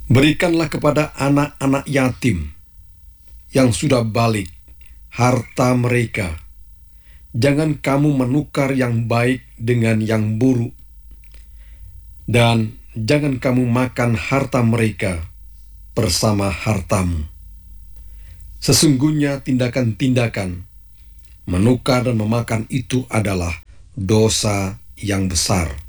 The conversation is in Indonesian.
Berikanlah kepada anak-anak yatim yang sudah balik harta mereka. Jangan kamu menukar yang baik dengan yang buruk, dan jangan kamu makan harta mereka bersama hartamu. Sesungguhnya tindakan-tindakan menukar dan memakan itu adalah dosa yang besar.